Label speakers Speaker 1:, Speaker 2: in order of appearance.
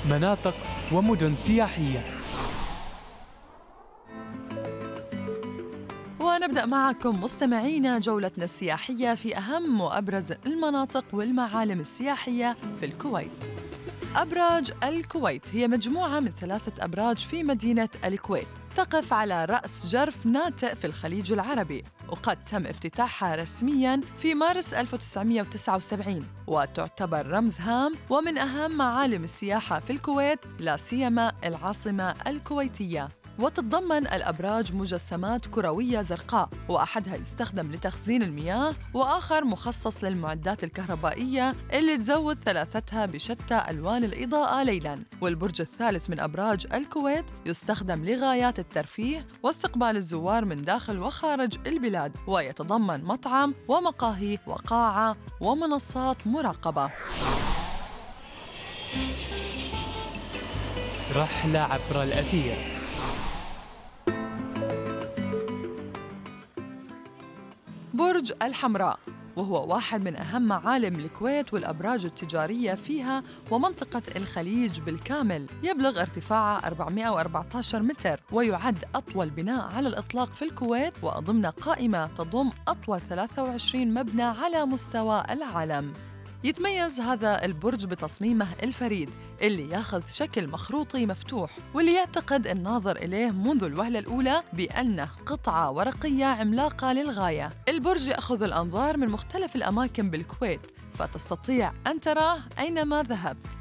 Speaker 1: مناطق ومدن سياحية.
Speaker 2: ونبدأ معكم مستمعينا جولتنا السياحية في أهم وأبرز المناطق والمعالم السياحية في الكويت. أبراج الكويت هي مجموعة من 3 أبراج في مدينة الكويت، تقف على رأس جرف ناتئ في الخليج العربي، وقد تم افتتاحها رسمياً في مارس 1979، وتعتبر رمز هام ومن أهم معالم السياحة في الكويت، لا سيما العاصمة الكويتية. وتتضمن الأبراج مجسمات كروية زرقاء، وأحدها يستخدم لتخزين المياه، وآخر مخصص للمعدات الكهربائية اللي تزود ثلاثتها بشتى ألوان الإضاءة ليلاً. والبرج الثالث من أبراج الكويت يستخدم لغايات الترفيه واستقبال الزوار من داخل وخارج البلاد، ويتضمن مطعم ومقاهي وقاعة ومنصات مراقبة.
Speaker 1: رحلة عبر الأثير.
Speaker 2: برج الحمراء، وهو واحد من أهم معالم الكويت والأبراج التجارية فيها ومنطقة الخليج بالكامل، يبلغ ارتفاعه 414 متر، ويعد أطول بناء على الإطلاق في الكويت، وضمن قائمة تضم أطول 23 مبنى على مستوى العالم. يتميز هذا البرج بتصميمه الفريد اللي ياخذ شكل مخروطي مفتوح، واللي يعتقد الناظر إليه منذ الوهلة الأولى بأنه قطعة ورقية عملاقة للغاية. البرج يأخذ الأنظار من مختلف الأماكن بالكويت، فتستطيع أن تراه أينما ذهبت.